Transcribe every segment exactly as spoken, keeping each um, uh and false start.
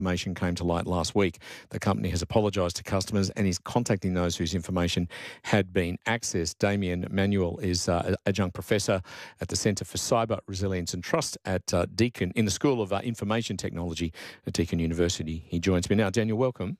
information came to light last week. The company has apologised to customers and is contacting those whose information had been accessed. Damien Manuel is uh, adjunct professor at the Centre for Cyber Resilience and Trust at uh, Deakin in the School of uh, Information Technology at Deakin University. He joins me now. Daniel, welcome.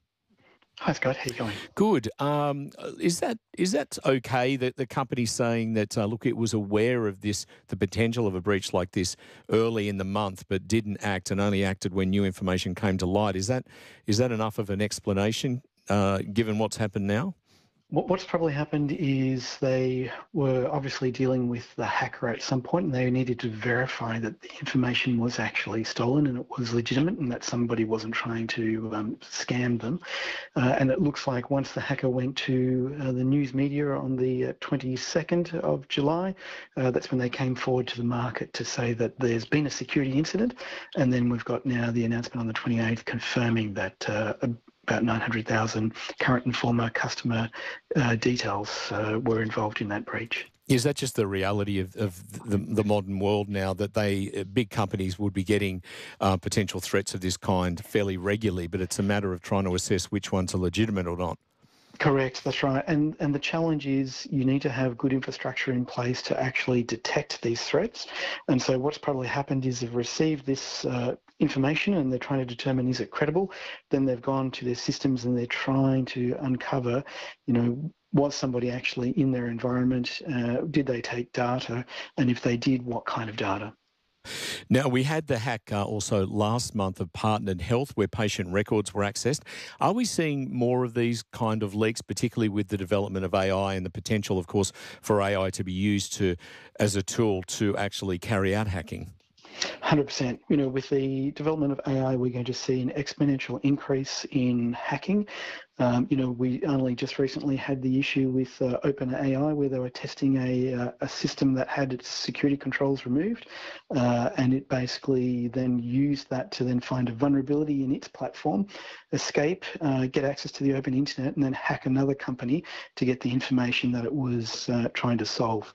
Hi Scott, how are you going? Good. Um, is that is that okay that the company's saying that, uh, look, it was aware of this, the potential of a breach like this early in the month, but didn't act and only acted when new information came to light? Is that is that enough of an explanation, uh, given what's happened now? What's probably happened is they were obviously dealing with the hacker at some point, and they needed to verify that the information was actually stolen and it was legitimate and that somebody wasn't trying to um, scam them. Uh, and it looks like once the hacker went to uh, the news media on the uh, twenty-second of July, uh, that's when they came forward to the market to say that there's been a security incident. And then we've got now the announcement on the twenty-eighth confirming that uh, a about nine hundred thousand current and former customer uh, details uh, were involved in that breach. Is that just the reality of, of the, the modern world now, that they big companies would be getting uh, potential threats of this kind fairly regularly, but it's a matter of trying to assess which ones are legitimate or not? Correct, that's right. And and the challenge is you need to have good infrastructure in place to actually detect these threats. And so what's probably happened is they've received this uh, information and they're trying to determine, is it credible? Then they've gone to their systems and they're trying to uncover, you know, was somebody actually in their environment? Uh, did they take data? And if they did, what kind of data? Now, we had the hack uh, also last month of Partnered Health, where patient records were accessed. Are we seeing more of these kind of leaks, particularly with the development of A I and the potential, of course, for A I to be used to as a tool to actually carry out hacking? one hundred percent. You know, with the development of A I, we're going to see an exponential increase in hacking. Um, you know, we only just recently had the issue with uh, OpenAI, where they were testing a, uh, a system that had its security controls removed, uh, and it basically then used that to then find a vulnerability in its platform, escape, uh, get access to the open internet, and then hack another company to get the information that it was uh, trying to solve.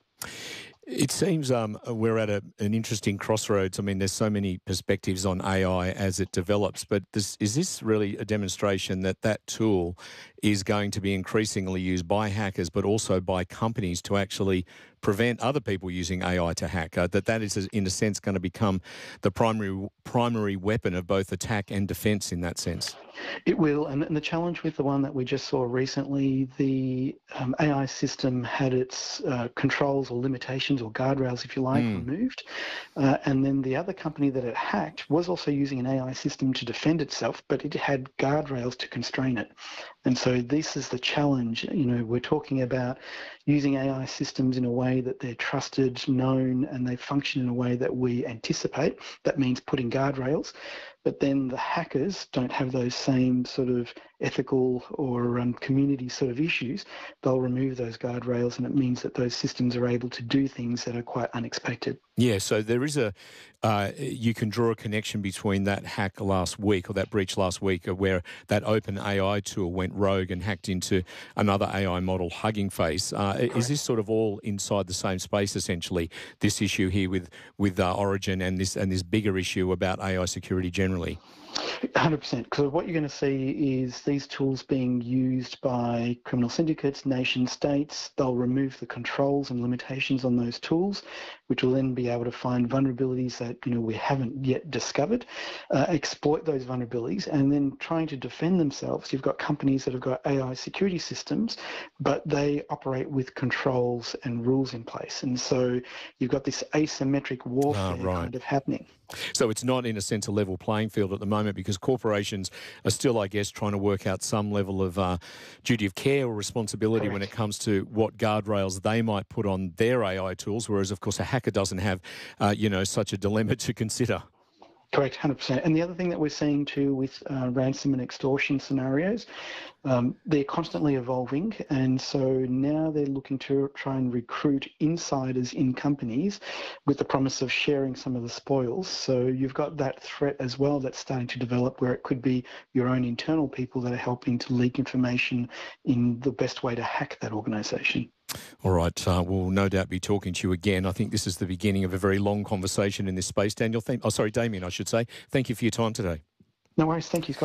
It seems um, we're at a, an interesting crossroads. I mean, there's so many perspectives on A I as it develops, but this, is this really a demonstration that that tool is going to be increasingly used by hackers, but also by companies to actually prevent other people using A I to hack? Uh, that that is, in a sense, going to become the primary primary weapon of both attack and defence in that sense? It will, and, and the challenge with the one that we just saw recently, the um, A I system had its uh, controls or limitations or guardrails, if you like, mm. removed. Uh, and then the other company that it hacked was also using an A I system to defend itself, but it had guardrails to constrain it. And so this is the challenge. You know, we're talking about using A I systems in a way that they're trusted, known, and they function in a way that we anticipate. That means putting guardrails. But then the hackers don't have those same sort of ethical or um, community sort of issues. They'll remove those guardrails, and it means that those systems are able to do things that are quite unexpected. Yeah, so there is a, uh, you can draw a connection between that hack last week or that breach last week where that OpenAI tool went rogue and hacked into another A I model, Hugging Face. Uh, is this sort of all inside the same space, essentially, this issue here with, with uh, Origin and this, and this bigger issue about A I security generally? one hundred percent. Because what you're going to see is these tools being used by criminal syndicates, nation states. They'll remove the controls and limitations on those tools, which will then be able to find vulnerabilities that, you know, we haven't yet discovered, uh, exploit those vulnerabilities, and then trying to defend themselves. You've got companies that have got A I security systems, but they operate with controls and rules in place. And so you've got this asymmetric warfare oh, right. kind of happening. So it's not, in a sense, a level playing field at the moment, because corporations are still, I guess, trying to work out some level of uh, duty of care or responsibility Correct. When it comes to what guardrails they might put on their A I tools, whereas, of course, a hacker doesn't have, uh, you know, such a dilemma to consider. Correct, one hundred percent. And the other thing that we're seeing too with uh, ransom and extortion scenarios, um, they're constantly evolving. And so now they're looking to try and recruit insiders in companies with the promise of sharing some of the spoils. So you've got that threat as well that's starting to develop, where it could be your own internal people that are helping to leak information in the best way to hack that organisation. All right, uh, we'll no doubt be talking to you again. I think this is the beginning of a very long conversation in this space. Daniel, thank, oh, sorry, Damien, I should say. Thank you for your time today. No worries. Thank you, Scott.